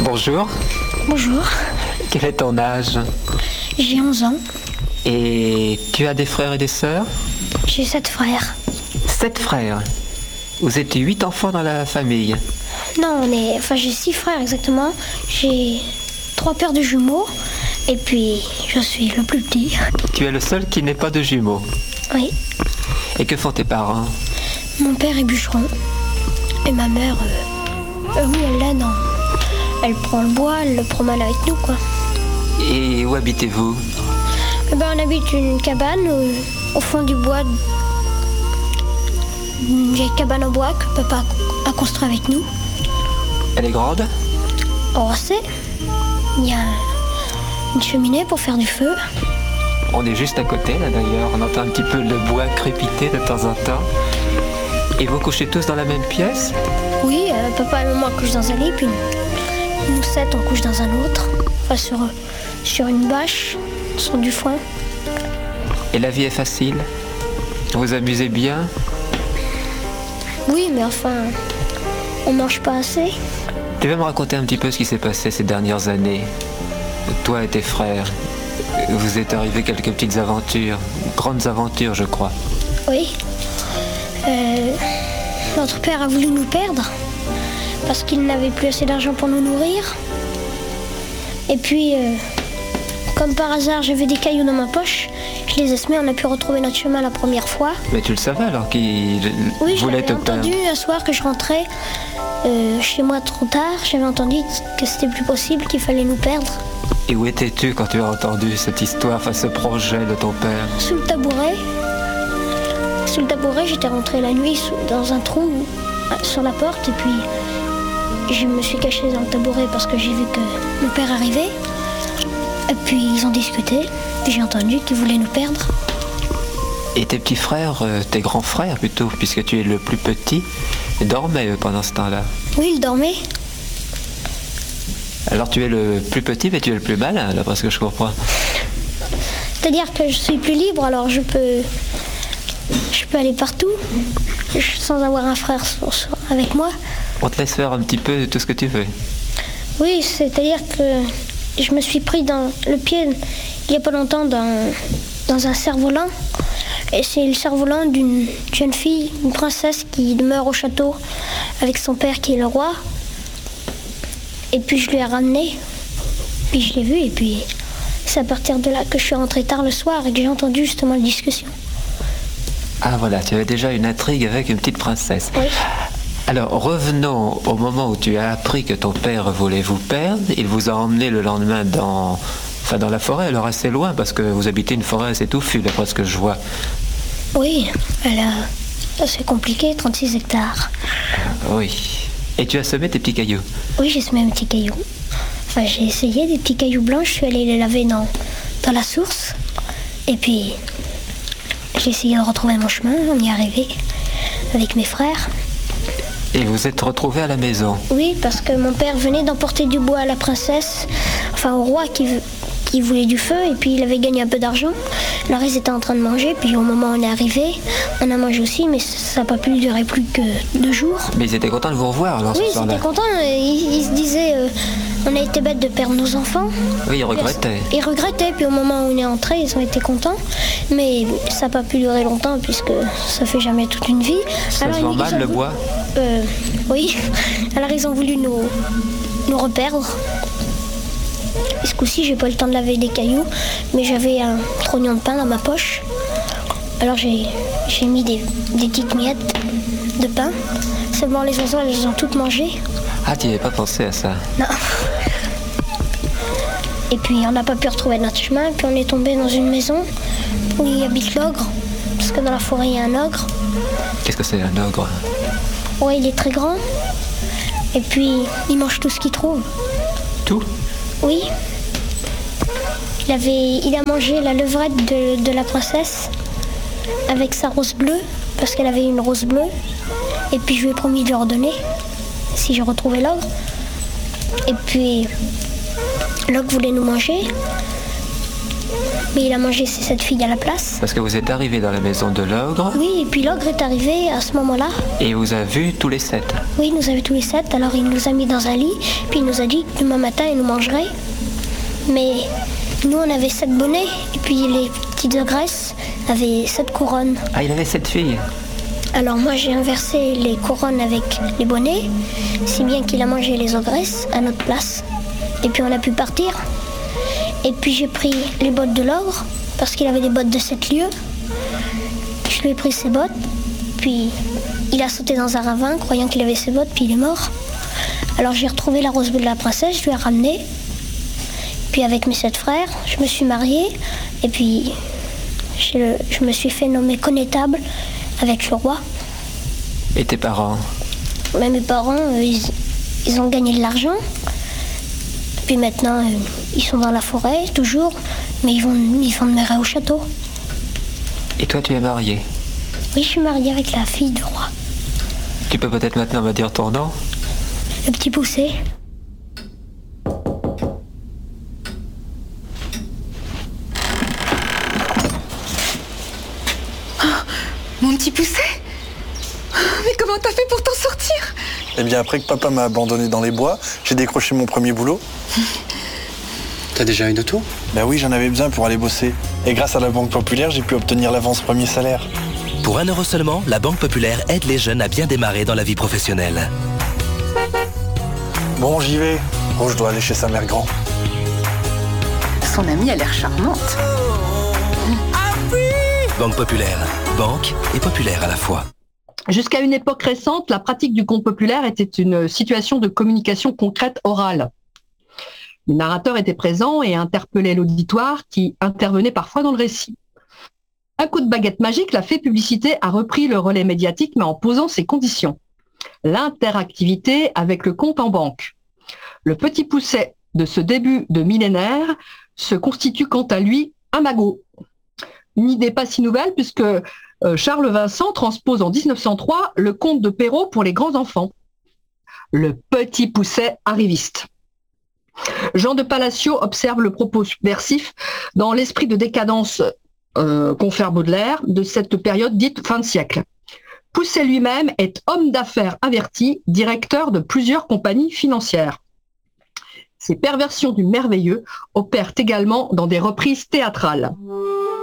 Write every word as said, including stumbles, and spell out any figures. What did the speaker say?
Bonjour. Bonjour, Quel est ton âge? j'ai onze ans, Et tu as des frères et des sœurs? j'ai sept frères. Sept frères. Vous êtes huit enfants dans la famille. Non, on est, enfin j'ai six frères exactement. J'ai trois paires de jumeaux et puis je suis le plus petit. Tu es le seul qui n'est pas de jumeaux. Oui, Et que font tes parents? mon père est bûcheron et ma mère, euh, euh, oui, elle l'aide. en- Elle prend le bois, elle le promène avec nous quoi. Et où habitez-vous? Eh ben, on habite une cabane au, au fond du bois. Une vieille cabane en bois que papa a construit avec nous. Elle est grande? Oh, c'est. Il y a une cheminée pour faire du feu. On est juste à côté là d'ailleurs. On entend un petit peu le bois crépiter de temps en temps. Et vous couchez tous dans la même pièce? Oui, euh, papa et maman couchent dans un lit, puis nous sept on couche dans un autre. Enfin, sur, sur une bâche, sur du foin. Et la vie est facile? Vous vous amusez bien? Oui, mais enfin, on mange pas assez. Tu veux me raconter un petit peu ce qui s'est passé ces dernières années? Toi et tes frères, vous êtes arrivés quelques petites aventures, grandes aventures je crois. Oui. Euh, notre père a voulu nous perdre parce qu'il n'avait plus assez d'argent pour nous nourrir. Et puis, euh, comme par hasard, j'avais des cailloux dans ma poche. Je les ai semés, on a pu retrouver notre chemin la première fois. Mais tu le savais alors qu'il Oui, voulait j'avais te perdre? entendu un soir que je rentrais euh, chez moi trop tard. J'avais entendu que c'était plus possible, qu'il fallait nous perdre. Et où étais-tu quand tu as entendu cette histoire, enfin ce projet de ton père? Sous le tabouret. Sous le tabouret, j'étais rentrée la nuit sous- dans un trou euh, sur la porte. Et puis, je me suis cachée dans le tabouret parce que j'ai vu que mon père arrivait. Et puis, ils ont discuté. Puis, j'ai entendu qu'ils voulaient nous perdre. Et tes petits frères, euh, tes grands frères plutôt, puisque tu es le plus petit, dormaient eux, pendant ce temps-là. Oui, ils dormaient. Alors tu es le plus petit, mais tu es le plus malin, d'après ce que je comprends. C'est-à-dire que je suis plus libre, alors je peux, je peux aller partout je- sans avoir un frère sur- sur- avec moi. On te laisse faire un petit peu tout ce que tu veux. Oui, c'est-à-dire que je me suis pris dans le pied il n'y a pas longtemps dans, dans un cerf-volant. Et c'est le cerf-volant d'une jeune fille, une princesse qui demeure au château avec son père qui est le roi. Et puis je lui ai ramené, puis je l'ai vu, et puis c'est à partir de là que je suis rentrée tard le soir et que j'ai entendu justement la discussion. Ah voilà, tu avais déjà une intrigue avec une petite princesse. Oui. Alors revenons au moment où tu as appris que ton père voulait vous perdre. Il vous a emmené le lendemain dans, enfin dans la forêt, alors assez loin, parce que vous habitez une forêt assez touffue, d'après ce que je vois. Oui, elle a... c'est compliqué, trente-six hectares. Oui. Et tu as semé tes petits cailloux. Oui, j'ai semé un petit caillou. Enfin, j'ai essayé des petits cailloux blancs, je suis allée les laver dans, dans la source. Et puis, j'ai essayé de retrouver mon chemin, on y est arrivé avec mes frères. Et vous êtes retrouvés à la maison. Oui, parce que mon père venait d'emporter du bois à la princesse, enfin au roi qui, veut- qui voulait du feu, et puis il avait gagné un peu d'argent. Alors ils étaient en train de manger, puis au moment où on est arrivé, on a mangé aussi, mais ça n'a pas pu durer plus que deux jours. Mais ils étaient contents de vous revoir alors Oui, ce ils soir-là. étaient contents, ils, ils se disaient, euh, on a été bêtes de perdre nos enfants. Oui, ils regrettaient. Ils regrettaient, puis au moment où on est entré, ils ont été contents. Mais ça n'a pas pu durer longtemps, puisque ça fait jamais toute une vie. Ça se vend ils- mal, ils ont le vou- bois? Euh, oui. Alors ils ont voulu nous, nous reperdre. Et ce coup-ci, j'ai pas eu le temps de laver des cailloux, mais j'avais un trognon de pain dans ma poche. Alors j'ai j'ai mis des, des petites miettes de pain. Seulement les oiseaux, elles les ont toutes mangées. Ah, tu n'y avais pas pensé à ça. Non. Et puis on n'a pas pu retrouver notre chemin, puis on est tombé dans une maison où il habite l'ogre, parce que dans la forêt il y a un ogre. Qu'est-ce que c'est un ogre? Ouais, il est très grand, et puis il mange tout ce qu'il trouve. Tout? Oui. Il, avait, il a mangé la levrette de, de la princesse avec sa rose bleue, parce qu'elle avait une rose bleue, et puis je lui ai promis de lui redonner si je retrouvais l'ogre. Et puis l'ogre voulait nous manger. Mais il a mangé ses sept filles à la place. Parce que vous êtes arrivé dans la maison de l'ogre. Oui, et puis l'ogre est arrivé à ce moment-là. Et il vous a vu tous les sept. Oui, il nous a vu tous les sept. Alors il nous a mis dans un lit. Puis il nous a dit que demain matin, il nous mangerait. Mais nous, on avait sept bonnets. Et puis les petites ogresses avaient sept couronnes. Ah, il avait sept filles. Alors moi, j'ai inversé les couronnes avec les bonnets. Si bien qu'il a mangé les ogresses à notre place. Et puis on a pu partir. Et puis j'ai pris les bottes de l'ogre, parce qu'il avait des bottes de sept lieues. Je lui ai pris ses bottes, puis il a sauté dans un ravin, croyant qu'il avait ses bottes, puis il est mort. Alors j'ai retrouvé la rose bleue de la princesse, je lui ai ramené. Puis avec mes sept frères, je me suis mariée, et puis je, je me suis fait nommer connétable avec le roi. Et tes parents? Mais mes parents, euh, ils, ils ont gagné de l'argent. Puis maintenant, euh, ils sont dans la forêt, toujours, mais ils vont, ils vont demeurer au château. Et toi, tu es mariée? Oui, je suis mariée avec la fille du roi. Tu peux peut-être maintenant me dire ton nom? Le petit poussé. Oh, mon petit poussé? Mais comment t'as fait pour t'en sortir? Eh bien, après que papa m'a abandonné dans les bois, j'ai décroché mon premier boulot. T'as déjà une auto? Ben oui, j'en avais besoin pour aller bosser. Et grâce à la Banque Populaire, j'ai pu obtenir l'avance premier salaire. Pour un euro seulement, la Banque Populaire aide les jeunes à bien démarrer dans la vie professionnelle. Bon, j'y vais. Oh, je dois aller chez sa mère grand. Son amie a l'air charmante. Banque Populaire. Banque et populaire à la fois. Jusqu'à une époque récente, la pratique du conte populaire était une situation de communication concrète orale. Le narrateur était présent et interpellait l'auditoire qui intervenait parfois dans le récit. Un coup de baguette magique, la fée publicité a repris le relais médiatique, mais en posant ses conditions. L'interactivité avec le compte en banque. Le petit pousset de ce début de millénaire se constitue quant à lui un magot. Une idée pas si nouvelle puisque Charles Vincent transpose en dix-neuf cent trois le conte de Perrault pour les grands enfants. Le petit pousset arriviste. Jean de Palacio observe le propos subversif dans l'esprit de décadence euh, confère Baudelaire de cette période dite fin de siècle. Pousset lui-même est homme d'affaires averti, directeur de plusieurs compagnies financières. Ces perversions du merveilleux opèrent également dans des reprises théâtrales.